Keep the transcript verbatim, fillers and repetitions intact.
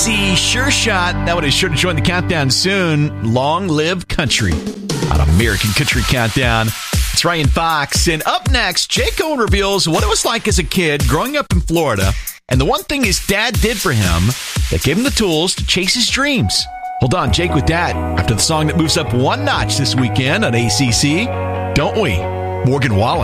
See, Sure Shot. That one is sure to join the countdown soon. Long Live Country on American Country Countdown. It's Ryan Fox. And up next, Jake Owen reveals what it was like as a kid growing up in Florida and the one thing his dad did for him that gave him the tools to chase his dreams. Hold on, Jake with that after the song that moves up one notch this weekend on A C C. Don't we? Morgan Wallen.